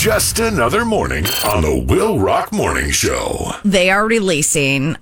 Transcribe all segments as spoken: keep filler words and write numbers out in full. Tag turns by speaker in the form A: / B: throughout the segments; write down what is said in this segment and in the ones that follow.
A: just another morning on the Will Rock Morning Show.
B: They are releasing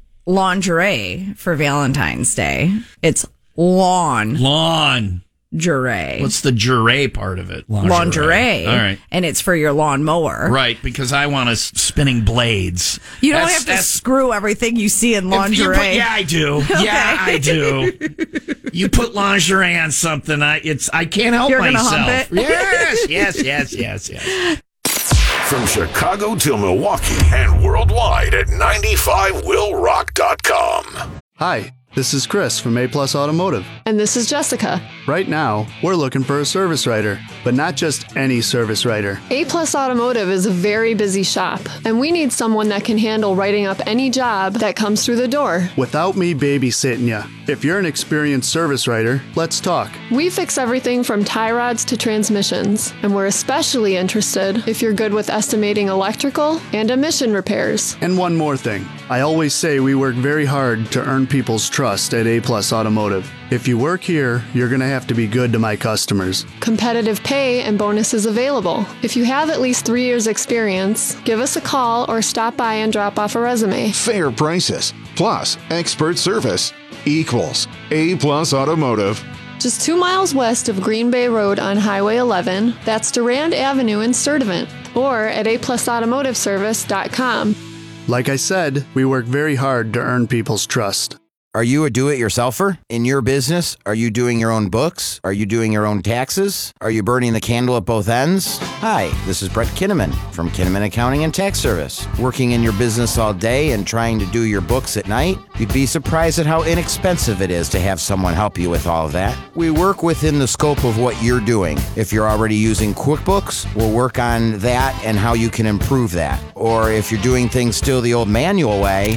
B: lingerie for Valentine's Day. It's lawn.
C: Lawn.
B: Lingerie.
C: What's the jure part of it?
B: Lingerie. lingerie.
C: All right.
B: And it's for your lawnmower.
C: Right, because I want us spinning blades.
B: You don't
C: that's,
B: have to
C: that's,
B: screw everything you see in lingerie.
C: Put, yeah, I do.
B: Okay.
C: Yeah, I do. You put lingerie on something, I it's I can't help
B: You're
C: myself.
B: Gonna hump it?
C: Yes, yes, yes, yes, yes.
A: From Chicago to Milwaukee and worldwide at ninety-five will rock dot com.
D: Hi, this is Chris from A Plus Automotive.
E: And this is Jessica.
D: Right now, we're looking for a service writer, but not just any service writer.
E: A Plus Automotive is a very busy shop, and we need someone that can handle writing up any job that comes through the door.
D: Without me babysitting you. If you're an experienced service writer, let's talk.
E: We fix everything from tie rods to transmissions, and we're especially interested if you're good with estimating electrical and emission repairs.
D: And one more thing. I always say we work very hard to earn people's trust at A Plus Automotive. If you work here, you're going to have to be good to my customers.
E: Competitive pay and bonuses available. If you have at least three years experience, give us a call or stop by and drop off a resume.
F: Fair prices, plus expert service, equals A Plus Automotive.
E: Just two miles west of Green Bay Road on Highway eleven, that's Durand Avenue in Sturtevant, or at a plus automotive service dot com.
D: Like I said, we work very hard to earn people's trust.
G: Are you a do-it-yourselfer? In your business, are you doing your own books? Are you doing your own taxes? Are you burning the candle at both ends? Hi, this is Brett Kinnaman from Kinnaman Accounting and Tax Service. Working in your business all day and trying to do your books at night? You'd be surprised at how inexpensive it is to have someone help you with all of that. We work within the scope of what you're doing. If you're already using QuickBooks, we'll work on that and how you can improve that. Or if you're doing things still the old manual way,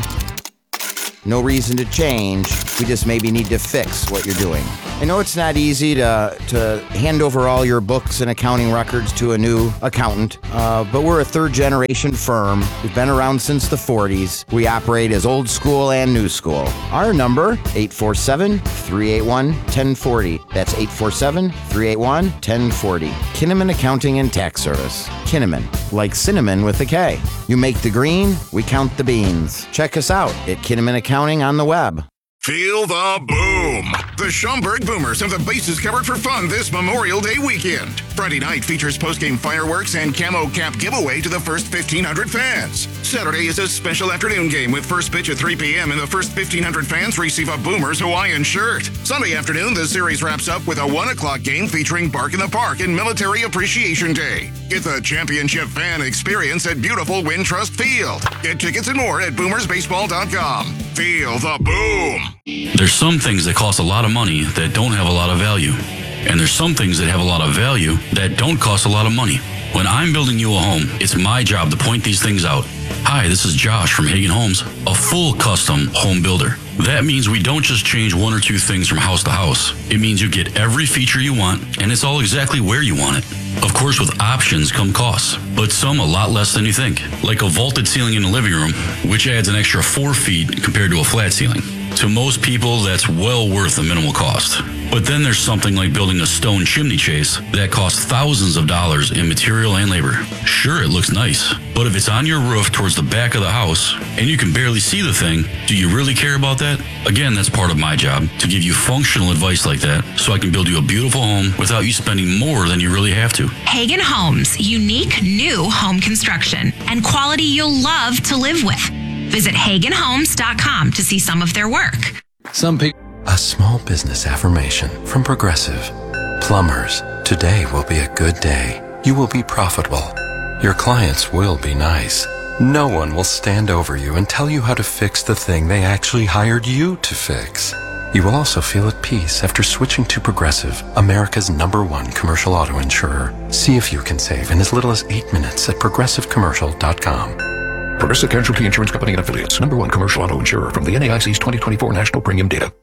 G: no reason to change. We just maybe need to fix what you're doing. I know it's not easy to to hand over all your books and accounting records to a new accountant, uh, but we're a third-generation firm. We've been around since the forties. We operate as old school and new school. Our number, eight four seven, three eight one, one zero four zero. That's eight four seven, three eight one, one zero four zero. Kinnaman Accounting and Tax Service. Kinnaman, like cinnamon with a K. You make the green, we count the beans. Check us out at Kinnaman Accounting on the web.
F: Feel the boom. The Schaumburg Boomers have the bases covered for fun this Memorial Day weekend. Friday night features post-game fireworks and camo cap giveaway to the first fifteen hundred fans. Saturday is a special afternoon game with first pitch at three p.m. and the first fifteen hundred fans receive a Boomers Hawaiian shirt. Sunday afternoon, the series wraps up with a one o'clock game featuring Bark in the Park and Military Appreciation Day. Get the championship fan experience at beautiful Wintrust Field. Get tickets and more at boomers baseball dot com. Feel the boom.
H: There's some things that cost a lot of money that don't have a lot of value. And there's some things that have a lot of value that don't cost a lot of money. When I'm building you a home, it's my job to point these things out. Hi, this is Josh from Hagen Homes, a full custom home builder. That means we don't just change one or two things from house to house. It means you get every feature you want, and it's all exactly where you want it. Of course, with options come costs, but some a lot less than you think. Like a vaulted ceiling in the living room, which adds an extra four feet compared to a flat ceiling. To most people, that's well worth the minimal cost. But then there's something like building a stone chimney chase that costs thousands of dollars in material and labor. Sure, it looks nice, but if it's on your roof towards the back of the house and you can barely see the thing, do you really care about that? Again, that's part of my job, to give you functional advice like that so I can build you a beautiful home without you spending more than you really have to.
I: Hagen Homes, unique new home construction and quality you'll love to live with. Visit hagen homes dot com to see some of their work.
J: Some people. A small business affirmation from Progressive. Plumbers, today will be a good day. You will be profitable. Your clients will be nice. No one will stand over you and tell you how to fix the thing they actually hired you to fix. You will also feel at peace after switching to Progressive, America's number one commercial auto insurer. See if you can save in as little as eight minutes at progressive commercial dot com.
K: Progressive Casualty Insurance Company and Affiliates. Number one commercial auto insurer from the N A I C's twenty twenty-four National Premium Data.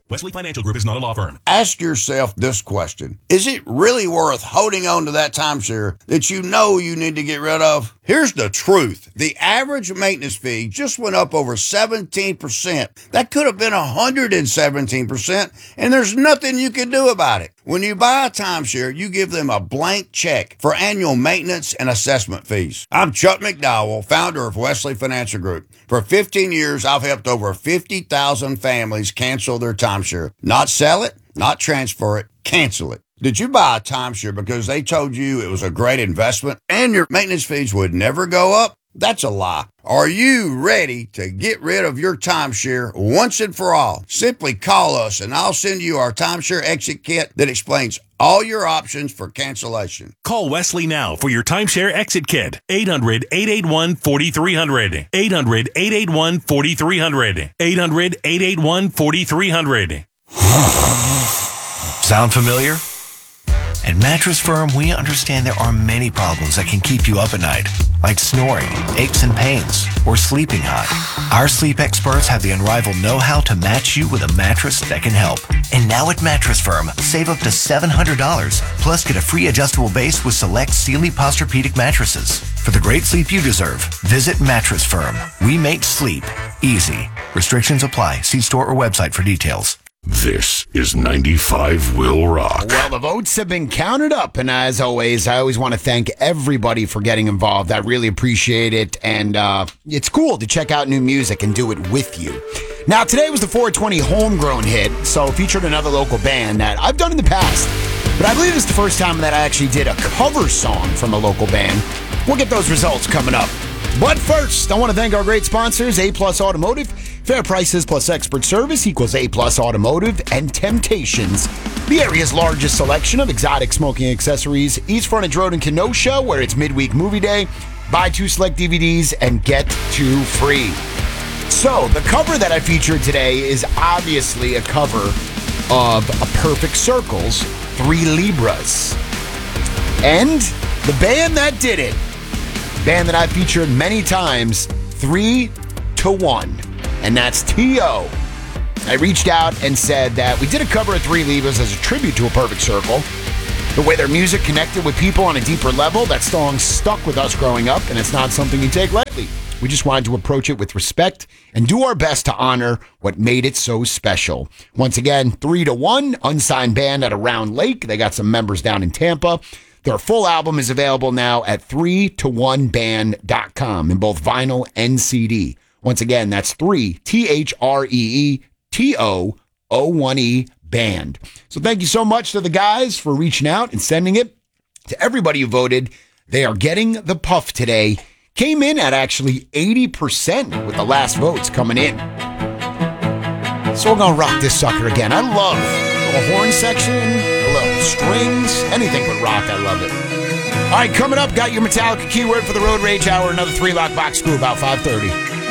K: Wesley Financial Group is not a law firm.
L: Ask yourself this question. Is it really worth holding on to that timeshare that you know you need to get rid of? Here's the truth. The average maintenance fee just went up over seventeen percent. That could have been one hundred seventeen percent, and there's nothing you can do about it. When you buy a timeshare, you give them a blank check for annual maintenance and assessment fees. I'm Chuck McDowell, founder of Wesley Financial Group. For fifteen years, I've helped over fifty thousand families cancel their timeshare. Not sell it, not transfer it, cancel it. Did you buy a timeshare because they told you it was a great investment and your maintenance fees would never go up? That's a lie. Are you ready to get rid of your timeshare once and for all? Simply call us and I'll send you our timeshare exit kit that explains all your options for cancellation.
K: Call Wesley now for your timeshare exit kit. eight hundred, eight eight one, four three zero zero. eight hundred, eight eight one, four three zero zero. eight hundred, eight eight one, four three zero zero.
M: Sound familiar? At Mattress Firm, we understand there are many problems that can keep you up at night, like snoring, aches and pains, or sleeping hot. Our sleep experts have the unrivaled know-how to match you with a mattress that can help. And now at Mattress Firm, save up to seven hundred dollars, plus get a free adjustable base with select Sealy Posturepedic mattresses. For the great sleep you deserve, visit Mattress Firm. We make sleep easy. Restrictions apply. See store or website for details.
A: This is ninety-five Will Rock.
N: Well, the votes have been counted up, and as always, I always want to thank everybody for getting involved. I really appreciate it, and uh, it's cool to check out new music and do it with you. Now, today was the four twenty Homegrown hit, so featured another local band that I've done in the past, but I believe it's the first time that I actually did a cover song from a local band. We'll get those results coming up. But first, I want to thank our great sponsors, A-Plus Automotive. Fair prices plus expert service equals A-Plus Automotive, and Temptations, the area's largest selection of exotic smoking accessories. East Frontage Road in Kenosha, where it's midweek movie day. Buy two select D V Ds and get two free. So, the cover that I featured today is obviously a cover of A Perfect Circle's Three Libras. And the band that did it, band that I featured many times, Three to One. And that's T O I reached out and said that we did a cover of Three Libras as a tribute to A Perfect Circle. The way their music connected with people on a deeper level, that song stuck with us growing up, and it's not something you take lightly. We just wanted to approach it with respect and do our best to honor what made it so special. Once again, Three to One, unsigned band out of Round Lake. They got some members down in Tampa. Their full album is available now at three to one band dot com in both vinyl and C D. Once again, that's three, T H R E E T O O one E, band. So thank you so much to the guys for reaching out and sending it. To everybody who voted, they are getting the puff today. Came in at actually eighty percent with the last votes coming in. So we're going to rock this sucker again. I love the horn section, I love strings, anything but rock, I love it. All right, coming up, got your Metallica keyword for the Road Rage Hour, another three-lock box crew about five thirty.